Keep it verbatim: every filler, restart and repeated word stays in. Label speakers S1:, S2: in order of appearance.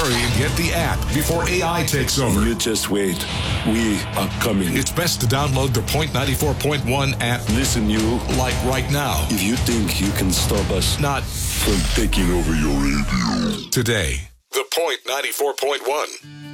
S1: Hurry and get the app before A I takes over.
S2: You just wait. We are coming.
S1: It's best to download the Point ninety-four point one app.
S2: Listen, you.
S1: Like right now.
S2: If you think you can stop us
S1: Not
S2: from taking over your radio.
S1: today. The Point ninety-four point one.